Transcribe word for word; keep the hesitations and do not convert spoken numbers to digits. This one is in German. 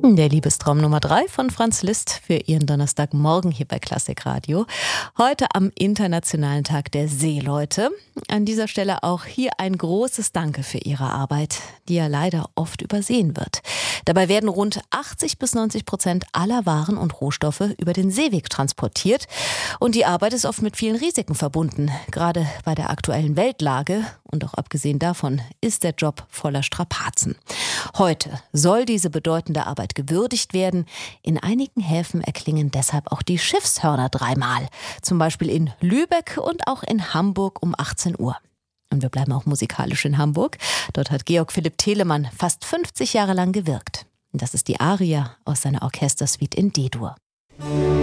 Der Liebestraum Nummer drei von Franz Liszt für Ihren Donnerstagmorgen hier bei Klassik Radio. Heute am Internationalen Tag der Seeleute. An dieser Stelle auch hier ein großes Danke für Ihre Arbeit, die ja leider oft übersehen wird. Dabei werden rund achtzig bis neunzig Prozent aller Waren und Rohstoffe über den Seeweg transportiert. Und die Arbeit ist oft mit vielen Risiken verbunden. Gerade bei der aktuellen Weltlage und auch abgesehen davon ist der Job voller Strapazen. Heute soll diese bedeutende Arbeit gewürdigt werden. In einigen Häfen erklingen deshalb auch die Schiffshörner dreimal. Zum Beispiel in Lübeck und auch in Hamburg um achtzehn Uhr. Und wir bleiben auch musikalisch in Hamburg. Dort hat Georg Philipp Telemann fast fünfzig Jahre lang gewirkt. Das ist die Aria aus seiner Orchestersuite in D-Dur.